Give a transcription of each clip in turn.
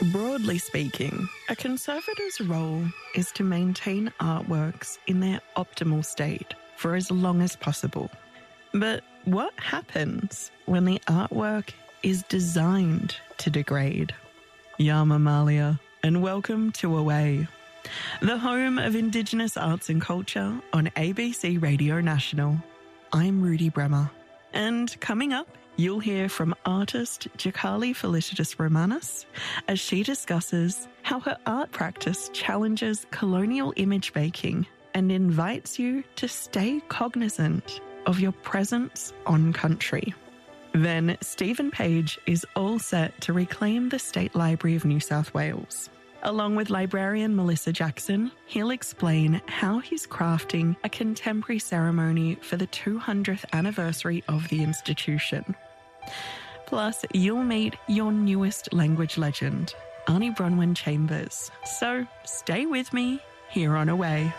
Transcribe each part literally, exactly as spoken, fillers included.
Broadly speaking, a conservator's role is to maintain artworks in their optimal state for as long as possible. But what happens when the artwork is designed to degrade? Yama Malia, and welcome to Away, the home of Indigenous arts and culture on A B C Radio National. I'm Rudy Bremer, and coming up, you'll hear from artist Jacali Felicitas Romanis as she discusses how her art practice challenges colonial image making and invites you to stay cognizant of your presence on country. Then Stephen Page is all set to reclaim the State Library of New South Wales. Along with librarian Melissa Jackson, he'll explain how he's crafting a contemporary ceremony for the two hundredth anniversary of the institution. Plus, you'll meet your newest language legend, Arnie Bronwyn Chambers. So stay with me here on Away.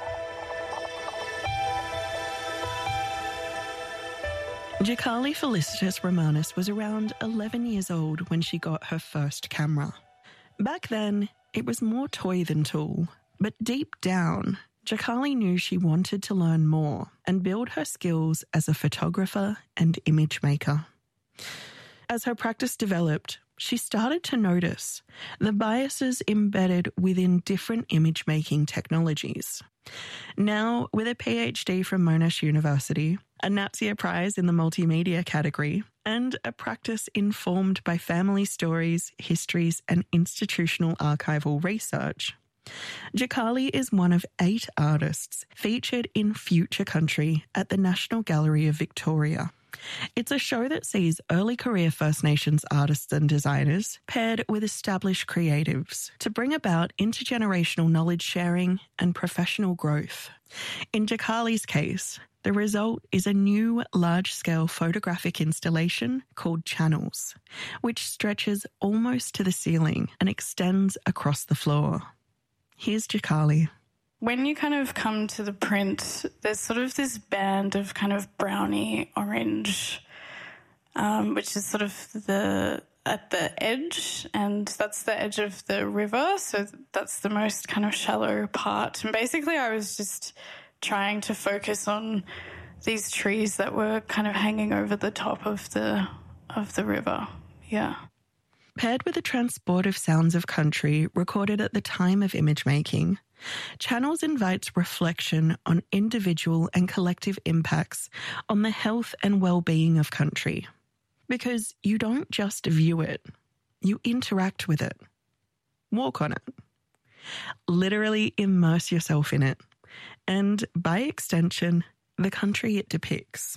Jacali Felicitas Romanis was around eleven years old when she got her first camera. Back then, it was more toy than tool, but deep down, Jacali knew she wanted to learn more and build her skills as a photographer and image maker. As her practice developed, she started to notice the biases embedded within different image-making technologies. Now, with a PhD from Monash University, a NAPSIA Prize in the Multimedia category, and a practice informed by family stories, histories, and institutional archival research, Jacali is one of eight artists featured in Future Country at the National Gallery of Victoria. It's a show that sees early career First Nations artists and designers paired with established creatives to bring about intergenerational knowledge sharing and professional growth. In Jacali's case, the result is a new large-scale photographic installation called Channels, which stretches almost to the ceiling and extends across the floor. Here's Jacali. When you kind of come to the print, there's sort of this band of kind of browny orange, um, which is sort of the at the edge, and that's the edge of the river, so that's the most kind of shallow part. And basically I was just trying to focus on these trees that were kind of hanging over the top of the of the river. Yeah. Paired with the transportive sounds of country recorded at the time of image making, Channels invites reflection on individual and collective impacts on the health and well-being of country. Because you don't just view it, you interact with it. Walk on it. Literally immerse yourself in it. And by extension, the country it depicts.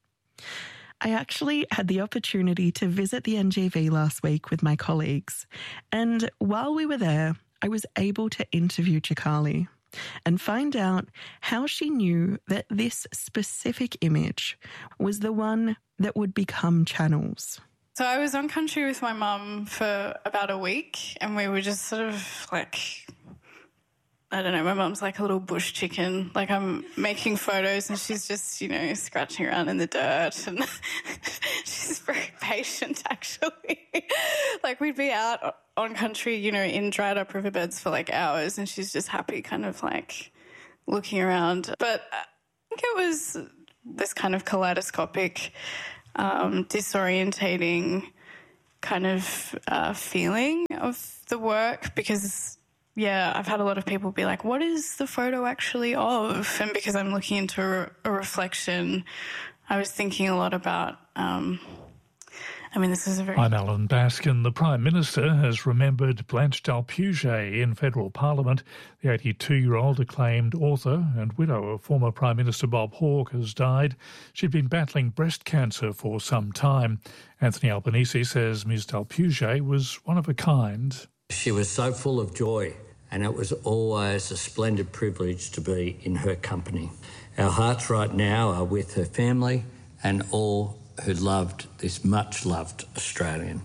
I actually had the opportunity to visit the N G V last week with my colleagues, and while we were there, I was able to interview Jacali and find out how she knew that this specific image was the one that would become Channels. So I was on country with my mum for about a week, and we were just sort of like, I don't know, my mum's like a little bush chicken. Like, I'm making photos and she's just, you know, scratching around in the dirt, and she's very patient, actually. Like, we'd be out on country, you know, in dried up riverbeds for like hours, and she's just happy kind of like looking around. But I think it was this kind of kaleidoscopic, um, disorientating kind of uh, feeling of the work, because yeah, I've had a lot of people be like, what is the photo actually of? And because I'm looking into a, a reflection, I was thinking a lot about, um, I mean, this is a very... I'm Alan Baskin. The Prime Minister has remembered Blanche Dalpuget in federal parliament. The eighty-two-year-old acclaimed author and widow of former Prime Minister Bob Hawke has died. She'd been battling breast cancer for some time. Anthony Albanese says Ms Dalpuget was one of a kind. She was so full of joy, and it was always a splendid privilege to be in her company. Our hearts right now are with her family and all who loved this much-loved Australian.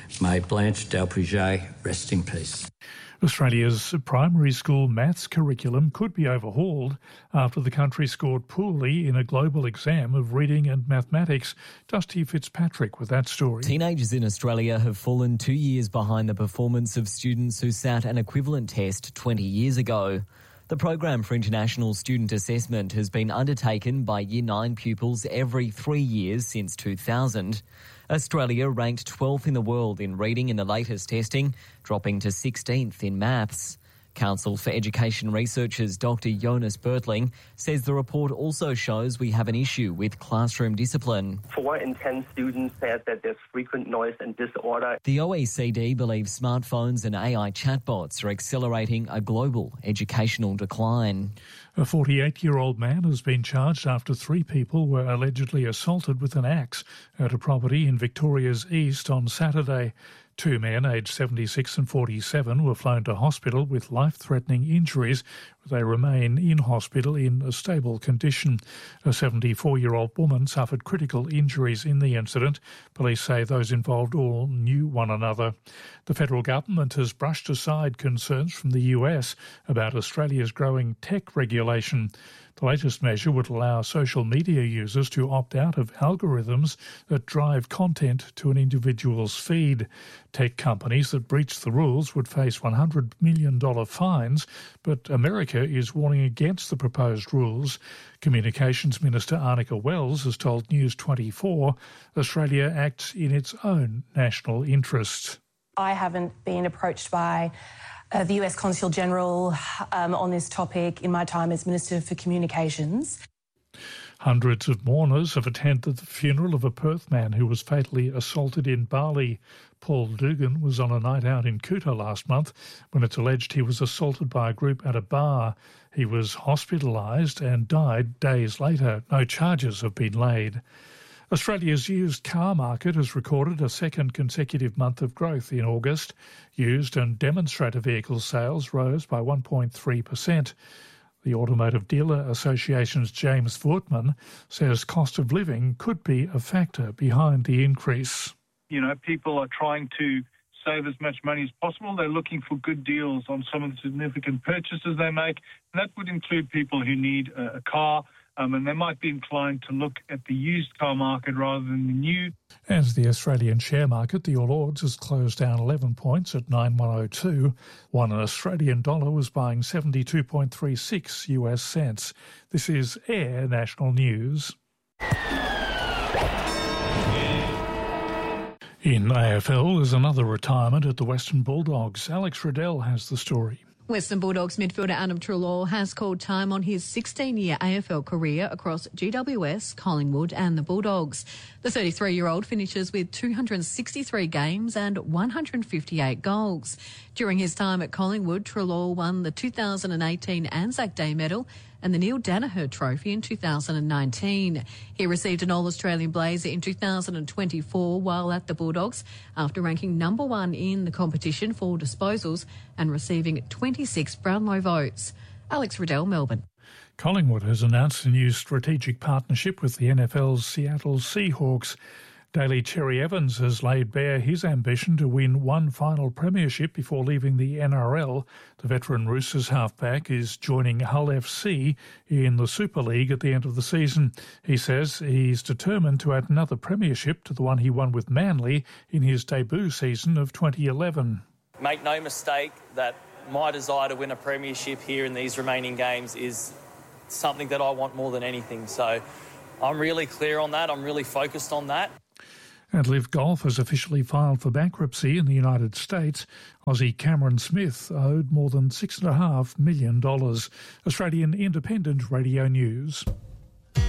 May Blanche Dalpuget rest in peace. Australia's primary school maths curriculum could be overhauled after the country scored poorly in a global exam of reading and mathematics. Dusty Fitzpatrick with that story. Teenagers in Australia have fallen two years behind the performance of students who sat an equivalent test twenty years ago. The program for international student assessment has been undertaken by Year nine pupils every three years since two thousand. Australia ranked twelfth in the world in reading in the latest testing, dropping to sixteenth in maths. Council for Education Researchers Doctor Jonas Bertling says the report also shows we have an issue with classroom discipline. Four in ten students said that there's frequent noise and disorder. The O E C D believes smartphones and A I chatbots are accelerating a global educational decline. A forty-eight-year-old man has been charged after three people were allegedly assaulted with an axe at a property in Victoria's East on Saturday. Two men, aged seventy-six and forty-seven, were flown to hospital with life-threatening injuries. They remain in hospital in a stable condition. A seventy-four-year-old woman suffered critical injuries in the incident. Police say those involved all knew one another. The federal government has brushed aside concerns from the U S about Australia's growing tech regulation. The latest measure would allow social media users to opt out of algorithms that drive content to an individual's feed. Tech companies that breach the rules would face one hundred million dollars fines, but America is warning against the proposed rules. Communications Minister Arnica Wells has told News twenty-four Australia acts in its own national interests. I haven't been approached by Uh, the U S Consul General um, on this topic in my time as Minister for Communications. Hundreds of mourners have attended the funeral of a Perth man who was fatally assaulted in Bali. Paul Dugan was on a night out in Kuta last month when it's alleged he was assaulted by a group at a bar. He was hospitalised and died days later. No charges have been laid. Australia's used car market has recorded a second consecutive month of growth in August. Used and demonstrator vehicle sales rose by one point three percent. The Automotive Dealer Association's James Voortman says cost of living could be a factor behind the increase. You know, people are trying to save as much money as possible. They're looking for good deals on some of the significant purchases they make. And that would include people who need a, a car. Um, and they might be inclined to look at the used car market rather than the new. As the Australian share market, the All Ords has closed down eleven points at nine one oh two. One Australian dollar was buying seventy-two point three six U S cents. This is Air National News. In A F L, there's another retirement at the Western Bulldogs. Alex Riddell has the story. Western Bulldogs midfielder Adam Treloar has called time on his sixteen-year A F L career across G W S, Collingwood and the Bulldogs. The thirty-three-year-old finishes with two hundred sixty-three games and one hundred fifty-eight goals. During his time at Collingwood, Treloar won the two thousand eighteen Anzac Day medal and the Neil Danaher Trophy in two thousand nineteen. He received an All-Australian blazer in two thousand twenty-four while at the Bulldogs after ranking number one in the competition for disposals and receiving twenty-six Brownlow votes. Alex Riddell, Melbourne. Collingwood has announced a new strategic partnership with the N F L's Seattle Seahawks. Daly Cherry Evans has laid bare his ambition to win one final premiership before leaving the N R L. The veteran Roosters halfback is joining Hull F C in the Super League at the end of the season. He says he's determined to add another premiership to the one he won with Manly in his debut season of twenty eleven. Make no mistake that my desire to win a premiership here in these remaining games is something that I want more than anything. So I'm really clear on that. I'm really focused on that. And Liv Golf has officially filed for bankruptcy in the United States. Aussie Cameron Smith owed more than six point five million dollars. Australian Independent Radio News.